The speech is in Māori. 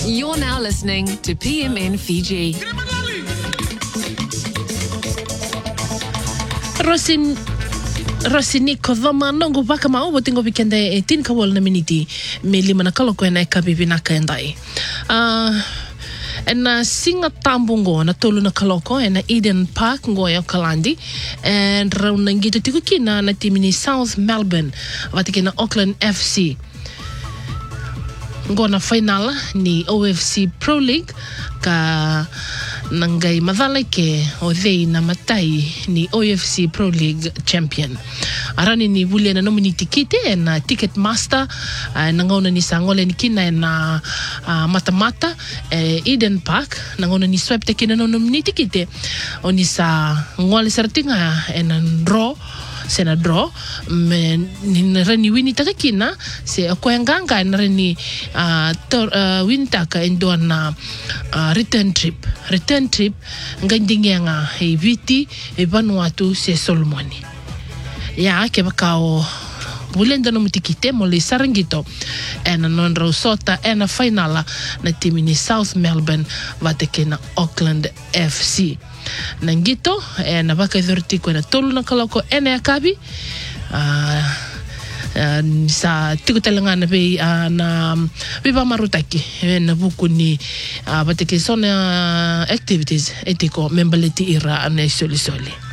You're now listening to PMN Fiji. Rosini kodoma nongo baka mau botingo bikende e tin kawal na miniti me lima na kaloko ena eka bibinaka endai. Ena singa tambungo na tolu na kaloko ena Eden Park ngo ya Kalandi and rauna ngita tiku kina na timini South Melbourne watike na Auckland FC. Ngo na final ni OFC Pro League ka nangai madhala ke o dhei na matai ni OFC Pro League champion. Arani ni wuli na nomini tikite na ticket master nangauna ni sangole ni kina na mata-mata Eden Park nangauna ni swipe te kina na nomini tikite o ni sa ngole sartinga na draw sena draw ni rani wini takakina se akoenganga na rani wintaka endo na return trip ngandingenga e viti e Vanuatu se Solomoni ya ke bakao bulenda no mutikite mo le Sarangito ena non rausota ena finala na timi ni South Melbourne wateke na Auckland FC nangito ena baka dhortiko na tolu na kaloko ena akabi sa tikutalanga na be na biba marutaki na buku ni bateke sona activities etiko membaliti ira na soli